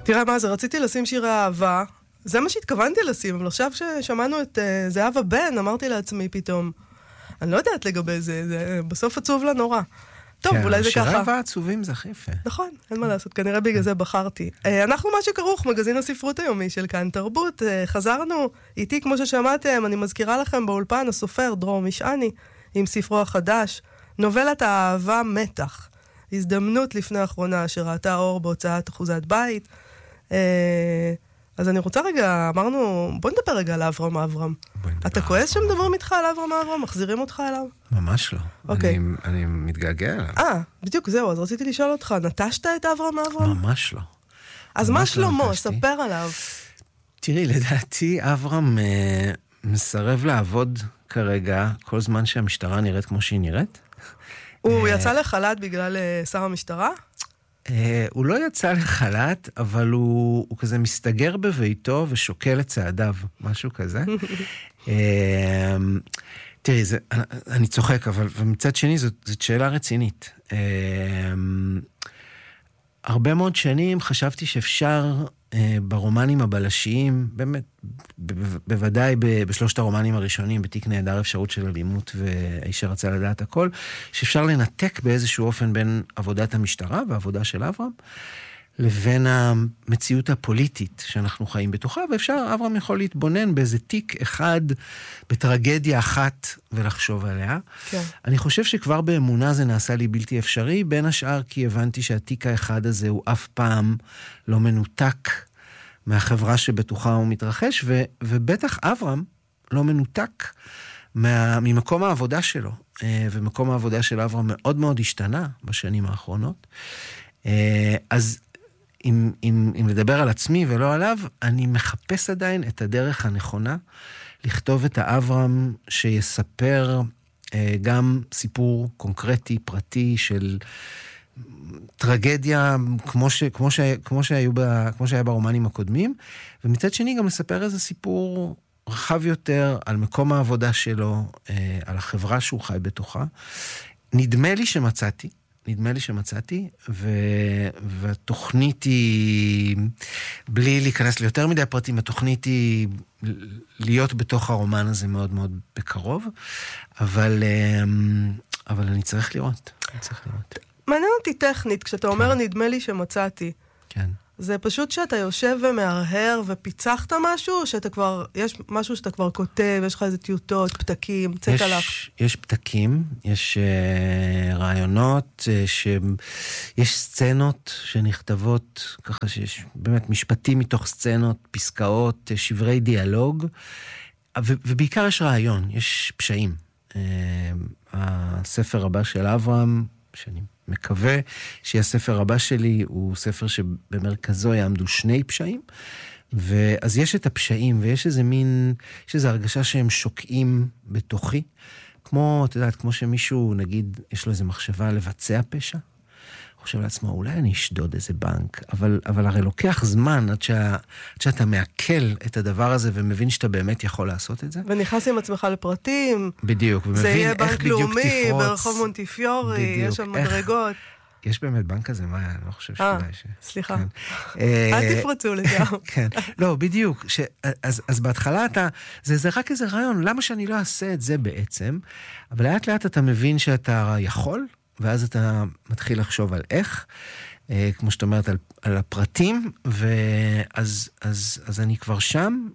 תראה מה זה, רציתי לשים שיר אהבה, זה מה שהתכוונתי לשים, אבל עכשיו ששמענו את זהבה בן, אמרתי לעצמי פתאום, אני לא יודעת לגבי זה, זה בסוף עצוב לה נורא. טוב, כן, אולי זה ככה. שירי אהבה עצובים זה הכי יפה. נכון, אין מה לעשות, כנראה בגלל זה בחרתי. אנחנו מה שכרוך, מגזין הספרות היומי של כאן תרבות, חזרנו איתי כמו ששמעתם, אני מזכירה לכם באולפן הסופר דרור משעני, עם ספרו החדש, נובלת האהבה מתח, הזדמנות לפני האחרונה שראתה אור בהוצאת אחוזת בית. אז אני רוצה רגע, אמרנו, בוא נדבר רגע על אברהם. אתה כועס שמדברים איתך על אברהם? מחזירים אותך אליו? ממש לא. אוקיי. אני מתגעגע אליו. בדיוק זהו, אז רציתי לשאול אותך, נטשת את אברהם? ממש לא. אז מה שלמה? ספר עליו. תראי, לדעתי אברהם מסרב לעבוד כרגע כל זמן שהמשטרה נראית כמו שהיא נראית. הוא יצא לחל"ת בגלל שר המשטרה? הוא לא יצא לחל"ת, אבל הוא כזה מסתגר בביתו ושוקל את צעדיו, משהו כזה. תראי, אני צוחק, אבל מצד שני זאת שאלה רצינית. הרבה מאוד שנים חשבתי שאפשר ברומנים הבלשיים, באמת, בוודאי בשלושת הרומנים הראשונים, בתיק נהדר אפשרות של אלימות והאיש שרצה לדעת הכל, שאפשר לנתק באיזשהו אופן בין עבודת המשטרה והעבודה של אברהם, לבין המציאות הפוליטית שאנחנו חיים בתוכה, ואפשר, אברהם יכול להתבונן באיזה תיק אחד, בטרגדיה אחת, ולחשוב עליה. כן. אני חושב שכבר באמונה זה נעשה לי בלתי אפשרי, בין השאר כי הבנתי שהתיק האחד הזה הוא אף פעם לא מנותק מהחברה שבתוכה הוא מתרחש, ובטח אברהם לא מנותק ממקום העבודה שלו, ומקום העבודה של אברהם מאוד מאוד השתנה בשנים האחרונות. אז אם לדבר על עצמי ולא עליו, אני מחפש עדיין את הדרך הנכונה לכתוב את האברהם שיספר גם סיפור קונקרטי, פרטי של טרגדיה כמו שהיה ברומנים הקודמים, ומצד שני גם לספר איזה סיפור רחב יותר על מקום העבודה שלו, על החברה שהוא חי בתוכה. נדמה לי שמצאתי, והתוכנית היא, בלי להיכנס ליותר מדי פרטים, התוכנית היא להיות בתוך הרומן הזה מאוד מאוד בקרוב, אבל אני צריך לראות. מעניין אותי טכנית, כשאתה אומר נדמה לי שמצאתי. כן. זה פשוט שאתה יושב ומארהר ופיצחת משהו, או שאתה כבר, יש משהו שאתה כבר כותב, יש לך איזה טיוטות, פתקים, צאת עליך? יש פתקים, יש רעיונות, יש סצנות שנכתבות, ככה שיש באמת משפטים מתוך סצנות, פסקאות, שברי דיאלוג, ובעיקר יש רעיון, יש פשעים. הספר הבא של אברהם, שאני מקווה שהספר הבא שלי הוא ספר שבמרכזו יעמדו שני פשעים, ואז יש את הפשעים, ויש איזו הרגשה שהם שוקעים בתוכי, כמו, את יודעת, כמו שמישהו, נגיד, יש לו איזו מחשבה לבצע פשע, חושב לעצמו, אולי אני אשדוד איזה בנק, אבל הרי לוקח זמן עד שאתה מעכל את הדבר הזה, ומבין שאתה באמת יכול לעשות את זה. ונכנס עם עצמך לפרטים. בדיוק, ומבין איך בדיוק תפרוץ. זה יהיה בנק לאומי, ברחוב מונטיפיורי, יש שם מדרגות. יש באמת בנק כזה, מה, אני לא חושב שאולי סליחה. אל תפרצו לגמרי. כן, לא, בדיוק. אז בהתחלה זה רק איזה רעיון, למה שאני לא אעשה את זה בעצם? אבל לאט לאט אתה מבין שאתה יכול, ואז אתה מתחיל לחשוב על איך, כמו שאת אומרת, על הפרטים, אז אני כבר שם,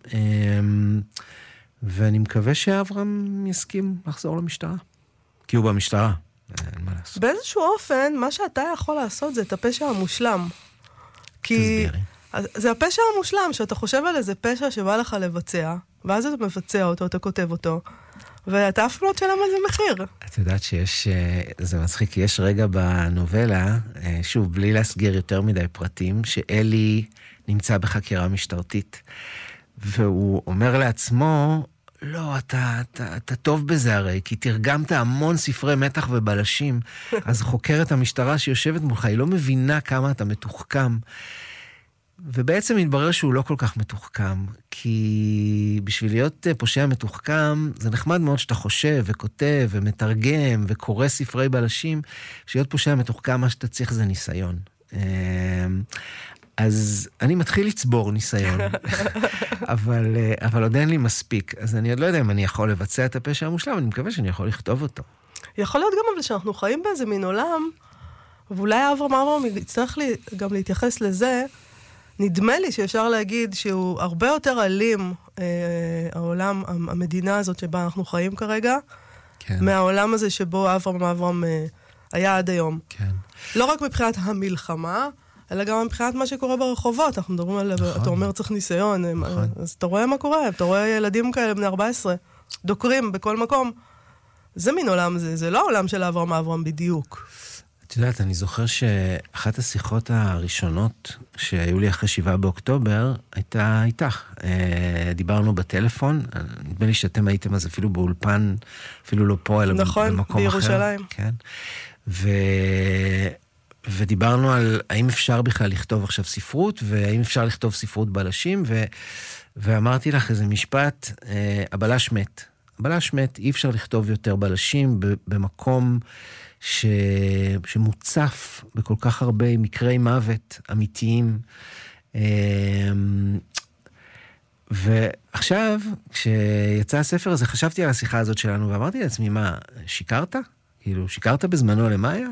ואני מקווה שאברהם יסכים לחזור למשטרה. כי הוא במשטרה, אין מה לעשות. באיזשהו אופן, מה שאתה יכול לעשות זה את הפשע המושלם. כי זה הפשע המושלם, שאתה חושב על איזה פשע שבא לך לבצע, ואז אתה מבצע אותו, אתה כותב אותו, ואתה אף לא תשלם על זה מחיר. את יודעת זה מצחיק, כי יש רגע בנובלה, שוב, בלי להסגיר יותר מדי פרטים, שאלי נמצא בחקירה משטרתית, והוא אומר לעצמו, לא, אתה טוב בזה הרי, כי תרגמת המון ספרי מתח ובלשים, אז חוקרת המשטרה שיושבת מולך, היא לא מבינה כמה אתה מתוחכם, ובעצם מתברר שהוא לא כל כך מתוחכם, כי בשביל להיות פושע מתוחכם, זה נחמד מאוד שאתה חושב וכותב ומתרגם וקורא ספרי בלשים, בשביל להיות פושע מתוחכם, מה שאתה צריך זה ניסיון. אז אני מתחיל לצבור ניסיון, אבל עוד אין לי מספיק. אז אני עוד לא יודע אם אני יכול לבצע את הפשע המושלם, אני מקווה שאני יכול לכתוב אותו. יכול להיות גם אבל שאנחנו חיים באיזה מין עולם, ואולי אברהם יצטרך גם להתייחס לזה, נדמה לי שאפשר להגיד שהוא הרבה יותר אלים, העולם, המדינה הזאת שבה אנחנו חיים כרגע, כן. מהעולם הזה שבו אברהם היה עד היום. כן. לא רק מבחינת המלחמה, אלא גם מבחינת מה שקורה ברחובות. אנחנו מדברים על, נכון. אתה אומר צריך ניסיון, נכון. אז אתה רואה מה קורה, אתה רואה ילדים כאלה בני 14, דוקרים בכל מקום. זה מין עולם, זה לא העולם של אברהם בדיוק. את יודעת, אני זוכר שאחת השיחות הראשונות שהיו לי אחרי 7 באוקטובר, הייתה איתך. דיברנו בטלפון, נדמה לי שאתם הייתם אז אפילו באולפן, אפילו לא פה, אלא נכון, במקום בירושלים. אחר. כן. ודיברנו על האם אפשר בכלל לכתוב עכשיו ספרות, והאם אפשר לכתוב ספרות בלשים, ואמרתי לך איזה משפט, הבלש מת. הבלש מת, אי אפשר לכתוב יותר בלשים במקום שמוצף בכל כך הרבה מקרי מוות אמיתיים. ועכשיו, כשיצא הספר הזה, חשבתי על השיחה הזאת שלנו, ואמרתי לעצמי, מה, שיקרת? כאילו, שיקרת בזמנו למאיה?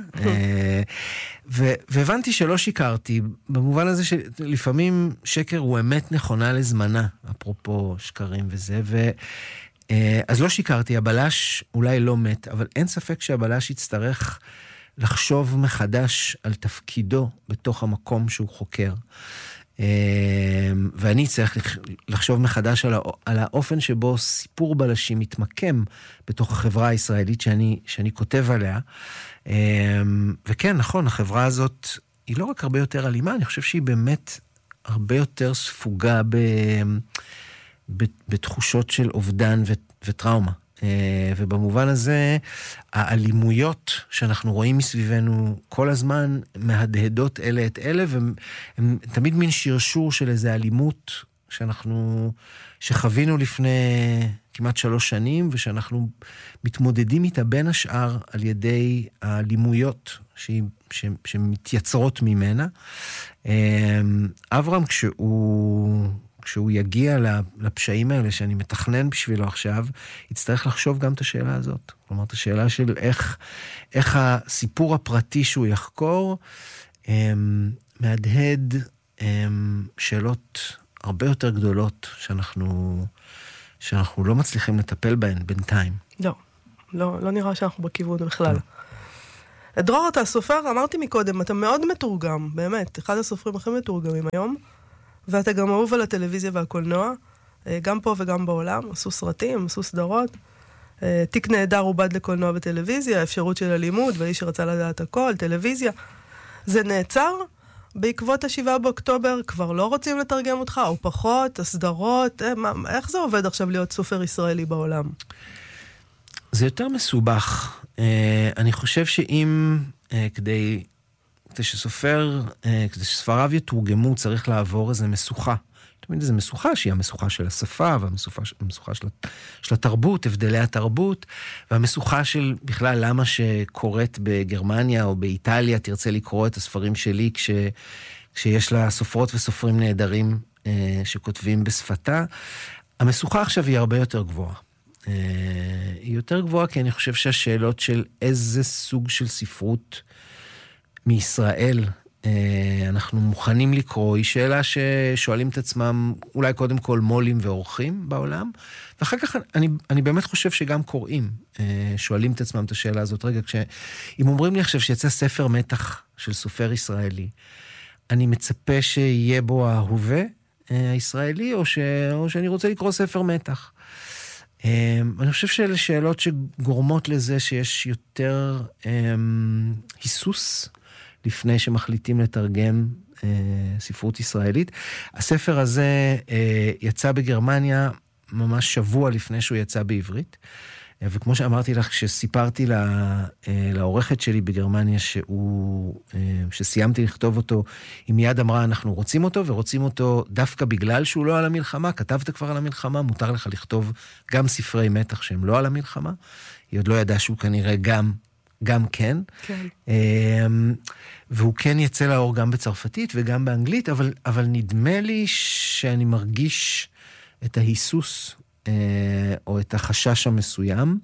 והבנתי שלא שיקרתי, במובן הזה שלפעמים שקר הוא אמת נכונה לזמנה, אפרופו שקרים וזה, אז לא שיקרתי, הבלש אולי לא מת, אבל אין ספק שהבלש יצטרך לחשוב מחדש על תפקידו בתוך המקום שהוא חוקר. ואני צריך לחשוב מחדש על האופן שבו סיפור בלשים מתמקם בתוך החברה הישראלית שאני כותב עליה. וכן, נכון, החברה הזאת היא לא רק הרבה יותר אלימה, אני חושב שהיא באמת הרבה יותר ספוגה בתחושות של אובדן וטראומה. ובמובן הזה, האלימויות שאנחנו רואים מסביבנו כל הזמן מהדהדות אלה את אלה, והם תמיד מין שרשור של איזו אלימות שחווינו לפני כמעט 3 שנים, ושאנחנו מתמודדים איתה בין השאר על ידי האלימויות שמתייצרות ממנה. אברהם, כשהוא יגיע לפשעים האלה שאני מתכנן בשבילו עכשיו, יצטרך לחשוב גם את השאלה הזאת. כלומר, את השאלה של איך הסיפור הפרטי שהוא יחקור, מהדהד שאלות הרבה יותר גדולות שאנחנו לא מצליחים לטפל בהן בינתיים. לא נראה שאנחנו בכיוון בכלל. דרור, אתה סופר, אמרתי מקודם, אתה מאוד מתורגם, באמת, אחד הסופרים הכי מתורגמים היום, ואתה גם אהוב על הטלוויזיה והקולנוע, גם פה וגם בעולם, עשו סרטים, עשו סדרות, תיק נהדר עובד לקולנוע וטלוויזיה, אפשרות של הלימוד, והאיש שרצה לדעת הכל, טלוויזיה. זה נעצר בעקבות 7 באוקטובר, כבר לא רוצים לתרגם אותך, או פחות, הסדרות, איך זה עובד עכשיו להיות סופר ישראלי בעולם? זה יותר מסובך. אני חושב שאם כדי שספריו יתורגמו, צריך לעבור איזו משוכה. תמיד איזו משוכה שהיא המשוכה של השפה, והמשוכה של התרבות, הבדלי התרבות, והמשוכה של בכלל למה שקוראת בגרמניה או באיטליה תרצה לקרוא את הספרים שלי כשיש לה סופרות וסופרים נהדרים שכותבים בשפתה. המשוכה עכשיו היא הרבה יותר גבוהה. היא יותר גבוהה כי אני חושב שהשאלות של איזה סוג של ספרות מישראל אנחנו מוכנים לקרוא, היא שאלה ששואלים את עצמם אולי קודם כל מולים ואורחים בעולם, ואחר כך אני באמת חושב שגם קוראים, שואלים את עצמם את השאלה הזאת. רגע, אם אומרים לי עכשיו שיצא ספר מתח של סופר ישראלי, אני מצפה שיהיה בו ההווה הישראלי, או שאני רוצה לקרוא ספר מתח. אני חושב שאלה שאלות שגורמות לזה שיש יותר היסוס לפני שמחליטים לתרגם ספרות ישראלית. הספר הזה יצא בגרמניה ממש שבוע לפני שהוא יצא בעברית, וכמו שאמרתי לך, כשסיפרתי לעורכת שלי בגרמניה שסיימתי לכתוב אותו, היא מיד אמרה, אנחנו רוצים אותו, ורוצים אותו דווקא בגלל שהוא לא על המלחמה. כתבת כבר על המלחמה, מותר לך לכתוב גם ספרי מתח שהם לא על המלחמה. היא עוד לא ידעה שהוא כנראה גם גם כן. כן. והוא כן יצא לאור גם בצרפתית וגם באנגלית, אבל נדמה לי שאני מרגיש את ההיסוס, או את החשש המסוים,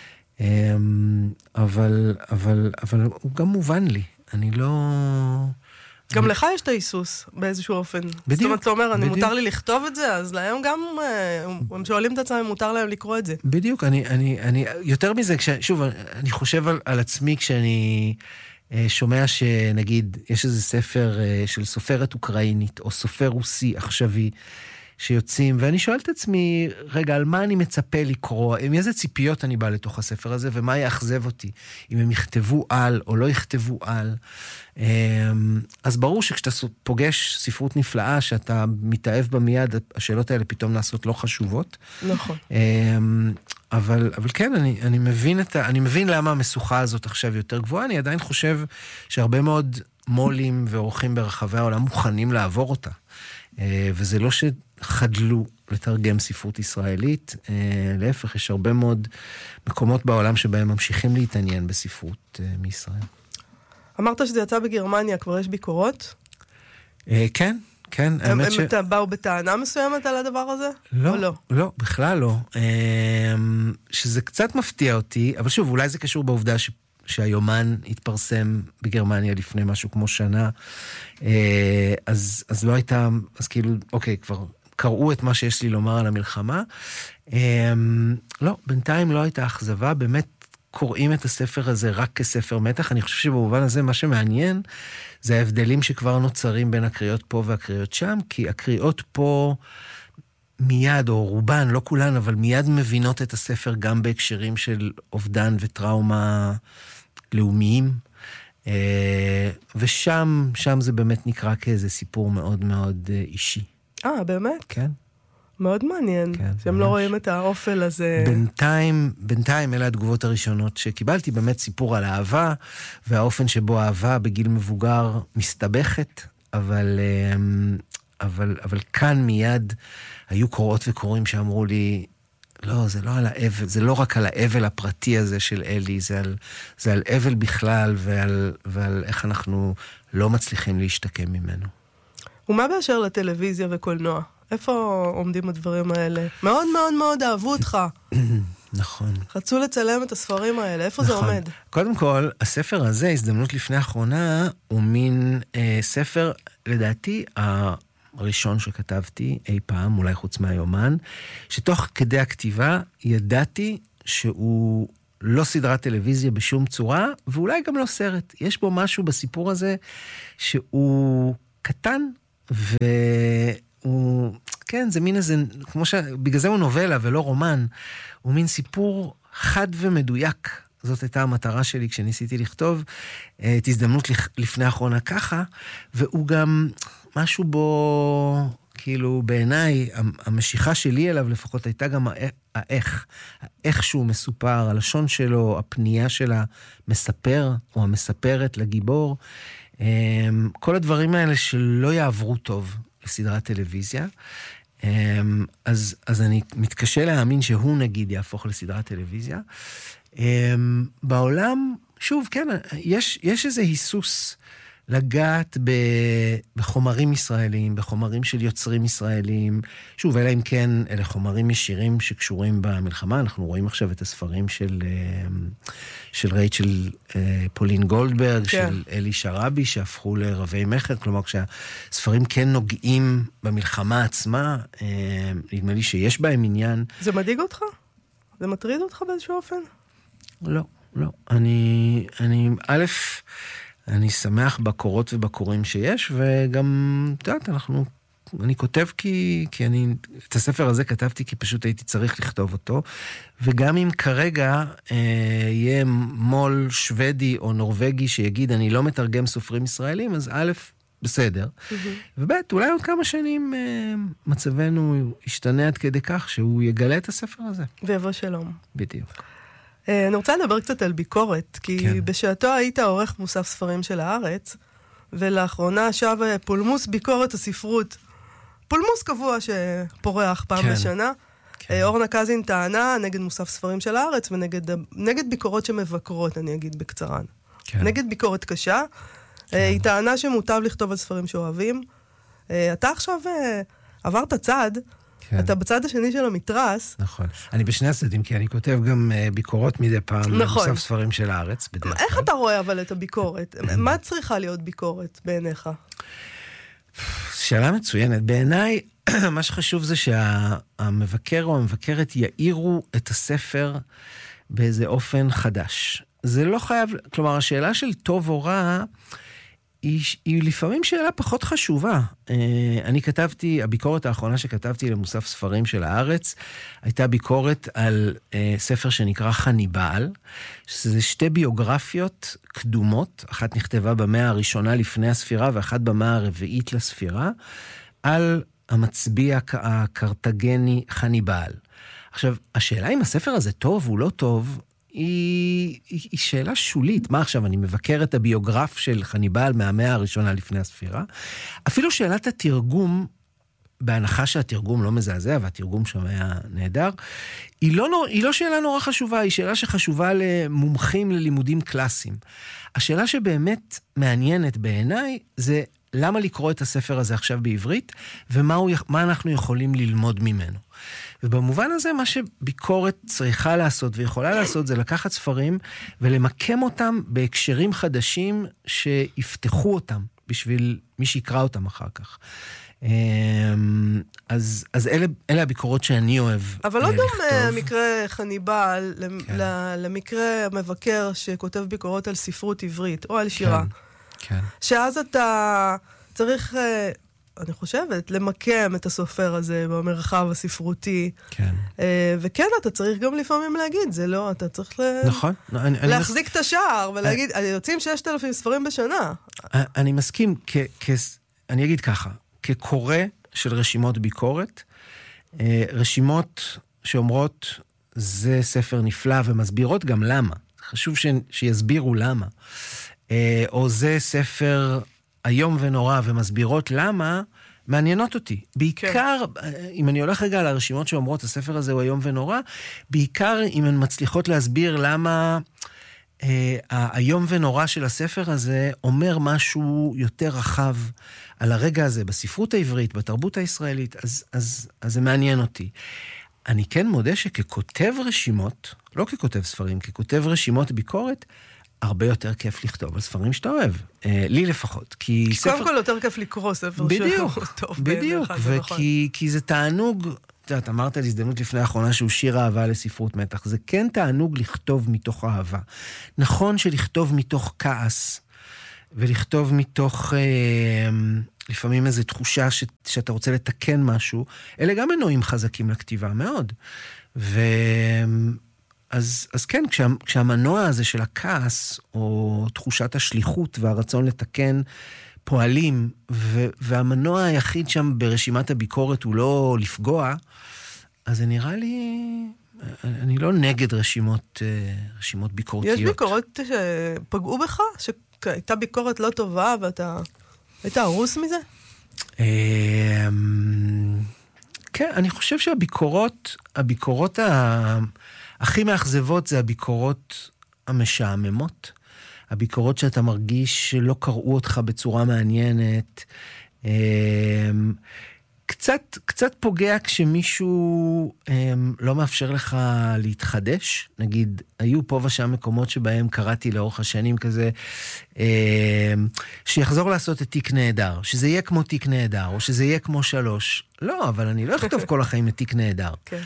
אבל הוא גם מובן לי. אני לא... גם לך יש את ההיסוס באיזשהו אופן. בדיוק. זאת אומרת, אתה אומר, מותר לי לכתוב את זה, אז להם גם, הם שואלים את עצמם אם מותר להם לקרוא את זה. בדיוק, אני יותר מזה, שוב, אני חושב על עצמי כשאני שומע שנגיד, יש איזה ספר של סופרת אוקראינית, או סופר רוסי עכשווי, שיוצאים, ואני שואל את עצמי, רגע, על מה אני מצפה לקרוא, עם איזה ציפיות אני בא לתוך הספר הזה, ומה יאכזב אותי, אם הם יכתבו על או לא יכתבו על. אז ברור שכשאתה פוגש ספרות נפלאה, שאתה מתאהב בה מיד, השאלות האלה פתאום נעשות לא חשובות. נכון. אבל כן, אני מבין למה המשוכה הזאת עכשיו יותר גבוהה, אני עדיין חושב שהרבה מאוד מולים ועורכים ברחבי העולם מוכנים לעבור אותה. וזה לא שחדלו לתרגם ספרות ישראלית, להפך, יש הרבה מאוד מקומות בעולם שבהם ממשיכים להתעניין בספרות מישראל. אמרת שזה יצא בגרמניה, כבר יש ביקורות? כן, כן. הם באו בטענה מסוימת על הדבר הזה? לא, לא, בכלל לא. שזה קצת מפתיע אותי, אבל שוב, אולי זה קשור בעובדה שהיומן התפרסם בגרמניה לפני משהו כמו שנה, אז לא הייתה, אז כאילו, אוקיי, כבר קראו את מה שיש לי לומר על המלחמה. לא, בינתיים לא הייתה אכזבה, באמת קוראים את הספר הזה רק כספר מתח. אני חושב שבמובן הזה מה שמעניין, זה ההבדלים שכבר נוצרים בין הקריאות פה והקריאות שם, כי הקריאות פה מיד, או רובן, לא כולן, אבל מיד מבינות את הספר גם בהקשרים של אובדן וטראומה לאומיים, ושם זה באמת נקרא כאיזה סיפור מאוד מאוד אישי. באמת? כן. מאוד מעניין, כן, שהם לא רואים את האופל הזה. בינתיים אלה התגובות הראשונות שקיבלתי, באמת סיפור על אהבה, והאופן שבו אהבה בגיל מבוגר מסתבכת, אבל כאן מיד היו קוראות וקוראים שאמרו לי, לא, זה לא על האבל, זה לא רק על האבל הפרטי הזה של אלי, זה על אבל בכלל, ועל איך אנחנו לא מצליחים להשתקם ממנו. ומה באשר לטלוויזיה וקולנוע? איפה עומדים הדברים האלה? מאוד מאוד מאוד אהבו אותך. נכון. רצו לצלם את הספרים האלה, איפה זה עומד? קודם כל, הספר הזה, הזדמנות לפני האחרונה, הוא מין ספר, לדעתי, הראשון שכתבתי אי פעם, אולי חוץ מהיומן, שתוך כדי הכתיבה ידעתי שהוא לא סדרת טלוויזיה בשום צורה, ואולי גם לא סרט. יש בו משהו בסיפור הזה שהוא קטן, והוא, כן, זה מין איזה, בגלל זה הוא נובלה ולא רומן, הוא מין סיפור חד ומדויק. זאת הייתה המטרה שלי כשניסיתי לכתוב את הזדמנות לפני האחרונה ככה, והוא גם משהו בו, כאילו בעיניי, המשיכה שלי אליו לפחות הייתה גם האיך שהוא מסופר, הלשון שלו, הפנייה של המספר או המספרת לגיבור, כל הדברים האלה שלא יעברו טוב לסדרת טלוויזיה, אז אני מתקשה להאמין שהוא נגיד יהפוך לסדרת טלוויזיה. בעולם, שוב, כן, יש איזה היסוס לגעת בחומרים ישראלים, בחומרים של יוצרים ישראלים, שוב, אלא אם כן, אלה חומרים ישירים שקשורים במלחמה, אנחנו רואים עכשיו את הספרים של רייצ'ל פולין גולדברג, כן. של אלי שרבי, שהפכו לרבי מחר, כלומר, כשהספרים כן נוגעים במלחמה עצמה, נדמה לי שיש בהם עניין. זה מדאיג אותך? זה מטריד אותך באיזשהו אופן? לא, לא. אני שמח בקורות ובקוראים שיש, וגם, את יודעת, אני כותב כי את הספר הזה כתבתי כי פשוט הייתי צריך לכתוב אותו, וגם אם כרגע יהיה מול שוודי או נורווגי שיגיד, אני לא מתרגם סופרים ישראלים, אז א', בסדר. וב', אולי עוד כמה שנים מצבנו ישתנה עד כדי כך שהוא יגלה את הספר הזה. ויבוא שלום. בדיוק. אני רוצה לדבר קצת על ביקורת, כי כן. בשעתו היית עורך מוסף ספרים של הארץ, ולאחרונה שב פולמוס ביקורת הספרות. פולמוס קבוע שפורח פעם בשנה. אורנה קזין טענה נגד מוסף ספרים של הארץ, ונגד ביקורות שמבקרות, אני אגיד בקצרן. נגד ביקורת קשה. היא טענה שמוטב לכתוב על ספרים שאוהבים. אתה עכשיו עברת צד, אתה בצד השני של המתרס. נכון. אני בשני הצדדים, כי אני כותב גם ביקורות מדי פעם, מוסף ספרים של הארץ. איך אתה רואה אבל את הביקורת? מה צריכה להיות ביקורת בעיניך? שאלה מצוינת. בעיניי, מה שחשוב זה שהמבקר או המבקרת יאירו את הספר באיזה אופן חדש. זה לא חייב, כלומר, השאלה של טוב או רע, היא לפעמים שאלה פחות חשובה. אני כתבתי, הביקורת האחרונה שכתבתי למוסף ספרים של הארץ, הייתה ביקורת על ספר שנקרא חניבעל, שזה שתי ביוגרפיות קדומות, אחת נכתבה במאה הראשונה לפני הספירה, ואחת במאה הרביעית לספירה, על המצביע הקרטגני חניבעל. עכשיו, השאלה אם הספר הזה טוב או לא טוב, היא שאלה שולית. מה עכשיו, אני מבקר את הביוגרף של חניבעל מהמאה הראשונה לפני הספירה. אפילו שאלת התרגום, בהנחה שהתרגום לא מזעזע, והתרגום שם היה נהדר, היא לא שאלה נורא חשובה, היא שאלה שחשובה למומחים ללימודים קלאסיים. השאלה שבאמת מעניינת בעיניי, זה למה לקרוא את הספר הזה עכשיו בעברית, ומה אנחנו יכולים ללמוד ממנו. ובמובן הזה, מה שביקורת צריכה לעשות ויכולה לעשות, זה לקחת ספרים ולמקם אותם בהקשרים חדשים שיפתחו אותם בשביל מי שיקרא אותם אחר כך. אז אלה הביקורות שאני אוהב לכתוב. אבל לא דומה מקרה חניבעל למקרה המבקר שכותב ביקורות על ספרות עברית או על שירה. כן. שאז אתה צריך, אני חושבת, למקם את הסופר הזה במרחב הספרותי. כן. וכן, אתה צריך גם לפעמים להגיד, זה לא, אתה צריך נכון. להחזיק את השער ולהגיד, יוצאים 6,000 ספרים בשנה. אני מסכים, אני אגיד ככה, כקורא של רשימות ביקורת, רשימות שאומרות, זה ספר נפלא ומסבירות גם למה. חשוב שיסבירו למה. או זה ספר היום ונורא ומסבירות למה, מעניינות אותי. בעיקר, אם אני הולך רגע על הרשימות שאומרות, הספר הזה הוא היום ונורא, בעיקר אם הן מצליחות להסביר למה היום ונורא של הספר הזה אומר משהו יותר רחב על הרגע הזה, בספרות העברית, בתרבות הישראלית, אז זה מעניין אותי. אני כן מודה שככותב רשימות, לא ככותב ספרים, ככותב רשימות ביקורת, הרבה יותר כיף לכתוב על ספרים שאתה אוהב. לי לפחות. כי קודם כל יותר כיף לקרוא ספר שהוא טוב. בדיוק, כי זה תענוג, את אמרת על הזדמנות לפני האחרונה שהוא שיר אהבה לספרות מתח, זה כן תענוג לכתוב מתוך אהבה. נכון שלכתוב מתוך כעס, ולכתוב מתוך לפעמים איזו תחושה שאתה רוצה לתקן משהו, אלה גם מנועים חזקים לכתיבה מאוד. אז כן, כשהמנוע הזה של הכעס, או תחושת השליחות והרצון לתקן פועלים, והמנוע היחיד שם ברשימת הביקורת הוא לא לפגוע, אז זה נראה לי, אני לא נגד רשימות ביקורתיות. יש ביקורות שפגעו בך? שהייתה ביקורת לא טובה ואתה היית הרוס מזה? כן, אני חושב שהביקורות הכי מאכזבות זה הביקורות המשעממות. הביקורות שאתה מרגיש שלא קראו אותך בצורה מעניינת. קצת פוגע כשמישהו לא מאפשר לך להתחדש. נגיד, היו פה ושם מקומות שבהם קראתי לאורך השנים כזה, שיחזור לעשות את תיק נהדר, שזה יהיה כמו תיק נהדר, או שזה יהיה כמו 3. לא, אבל אני לא אכתוב כל החיים את תיק נהדר. כן.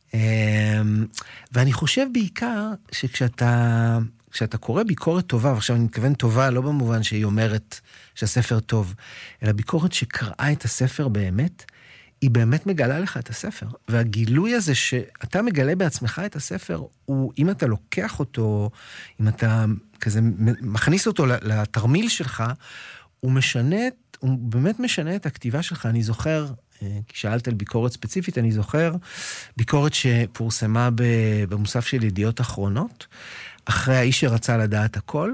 ואני חושב בעיקר שכשאתה קורא ביקורת טובה, ועכשיו אני מתכוון טובה לא במובן שהיא אומרת שהספר טוב, אלא ביקורת שקראה את הספר באמת, היא באמת מגלה לך את הספר. והגילוי הזה שאתה מגלה בעצמך את הספר, הוא, אם אתה לוקח אותו, אם אתה כזה מכניס אותו לתרמיל שלך, הוא באמת משנה את הכתיבה שלך. אני זוכר, כי שאלת על ביקורת ספציפית, אני זוכר ביקורת שפורסמה במוסף של ידיעות אחרונות, אחרי האיש שרצה לדעת הכל,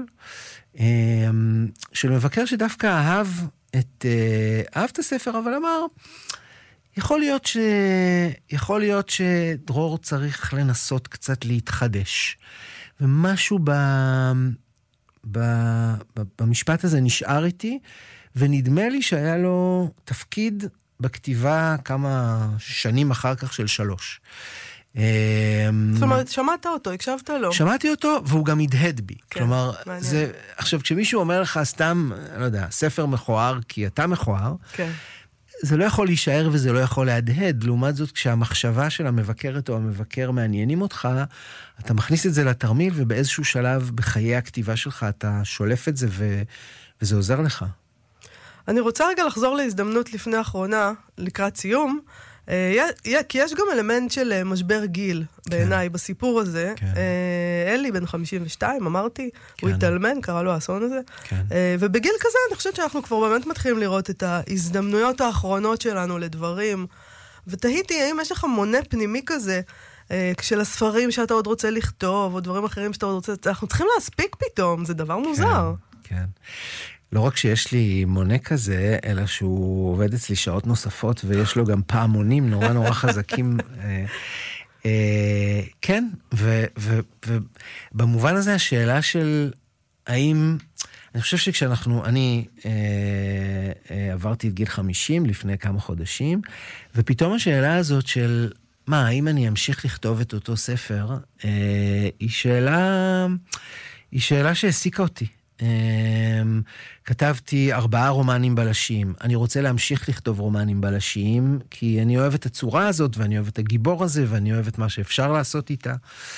של מבקר שדווקא אהב את הספר, אבל אמר, יכול להיות שדרור צריך לנסות קצת להתחדש. ומשהו במשפט הזה נשאר איתי, ונדמה לי שהיה לו תפקיד בכתיבה כמה שנים אחר כך של 3. זאת אומרת, שמעת אותו, הקשבת לו. שמעתי אותו, והוא גם הדהד בי. כן, כלומר, מעניין. עכשיו, כשמישהו אומר לך סתם, לא יודע, ספר מכוער, כי אתה מכוער, כן. זה לא יכול להישאר וזה לא יכול להדהד. לעומת זאת, כשהמחשבה של המבקרת או המבקר מעניינים אותך, אתה מכניס את זה לתרמיל, ובאיזשהו שלב בחיי הכתיבה שלך אתה שולף את זה, וזה עוזר לך. אני רוצה רגע לחזור להזדמנות לפני האחרונה, לקראת סיום, כי יש גם אלמנט של משבר גיל בעיניי בסיפור הזה. אלי בן 52, אמרתי, הוא התאלמן, קרא לו האסון הזה. ובגיל כזה אני חושבת שאנחנו כבר באמת מתחילים לראות את ההזדמנויות האחרונות שלנו לדברים. ותהיתי, האם יש לך מונה פנימי כזה, של הספרים שאתה עוד רוצה לכתוב, או דברים אחרים שאתה עוד רוצה... אנחנו צריכים להספיק פתאום, זה דבר מוזר. כן. לא רק שיש לי מונה כזה, אלא שהוא עובד אצלי שעות נוספות, ויש לו גם פעמונים נורא נורא חזקים. כן, ובמובן הזה השאלה של האם, אני חושב אני עברתי את גיל 50 לפני כמה חודשים, ופתאום השאלה הזאת של, האם אני אמשיך לכתוב את אותו ספר, היא שאלה שהעסיקה אותי. כתבתי 4 רומנים בלשיים. אני רוצה להמשיך לכתוב רומנים בלשיים, כי אני אוהב את הצורה הזאת, ואני אוהב את הגיבור הזה, ואני אוהב את מה שאפשר לעשות איתה.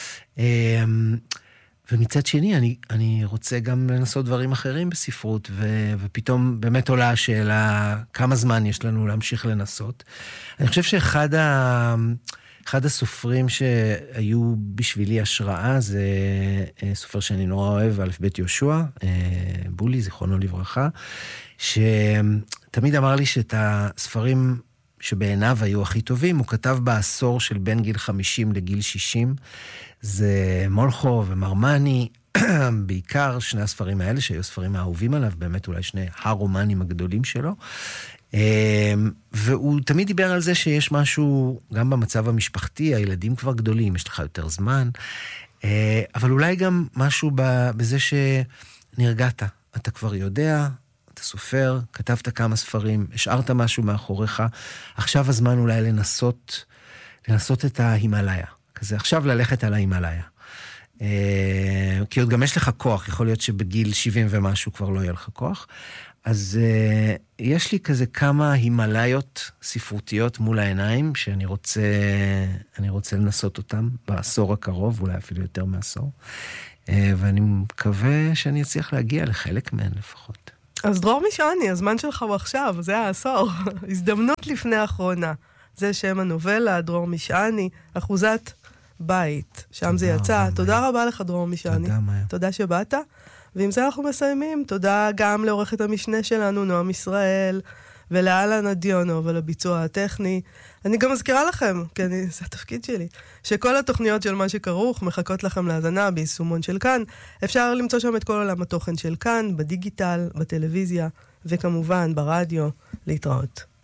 ומצד שני, אני רוצה גם לנסות דברים אחרים בספרות, ופתאום באמת עולה השאלה, כמה זמן יש לנו להמשיך לנסות. אני חושב שאחד הסופרים שהיו בשבילי השראה, זה סופר שאני נורא אוהב, א' ב' יהושע, בולי, זיכרונו לברכה, שתמיד אמר לי שאת הספרים שבעיניו היו הכי טובים, הוא כתב בעשור של בין גיל 50 לגיל 60, זה מולכו ומרמני, בעיקר שני הספרים האלה, שהיו ספרים האהובים עליו, באמת אולי שני הרומנים הגדולים שלו, והוא תמיד דיבר על זה שיש משהו, גם במצב המשפחתי, הילדים כבר גדולים, יש לך יותר זמן, אבל אולי גם משהו בזה שנרגעת, אתה כבר יודע, אתה סופר, כתבת כמה ספרים, השארת משהו מאחוריך, עכשיו הזמן אולי לנסות את ההימאליה, כזה עכשיו ללכת על ההימאליה. כי עוד גם יש לך כוח, יכול להיות שבגיל 70 ומשהו כבר לא יהיה לך כוח, אז יש לי כזה כמה הימאליות ספרותיות מול העיניים, שאני רוצה לנסות אותם בעשור הקרוב, אולי אפילו יותר מעשור, ואני מקווה שאני אצליח להגיע לחלק מהן לפחות. אז דרור משעני, הזמן שלך הוא עכשיו, זה העשור, הזדמנות לפני האחרונה. זה שם הנובלה, דרור משעני, אחוזת בית, שם זה יצא. תודה רבה לך דרור משעני. תודה שבאת. ועם זה אנחנו מסיימים. תודה גם לעורכת המשנה שלנו, נועם ישראל, ולאלנה דיונו, ולביצוע הטכני. אני גם מזכירה לכם, כי זה התפקיד שלי, שכל התוכניות של מה שכרוך מחכות לכם להאזנה ביישומון של כאן. אפשר למצוא שם את כל עולם התוכן של כאן, בדיגיטל, בטלוויזיה, וכמובן ברדיו. להתראות.